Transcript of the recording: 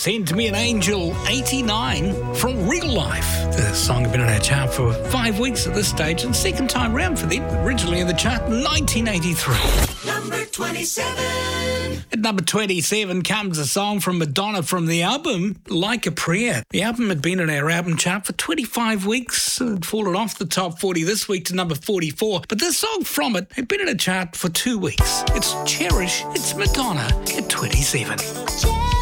Send Me an Angel, 89, from Real Life. The song had been on our chart for 5 weeks at this stage, and second time round for them. Originally in the chart in 1983. Number 27. At number 27 comes a song from Madonna from the album Like a Prayer. The album had been on our album chart for 25 weeks. It had fallen off the top 40 this week to number 44. But this song from it had been in a chart for 2 weeks. It's Cherish. It's Madonna at 27.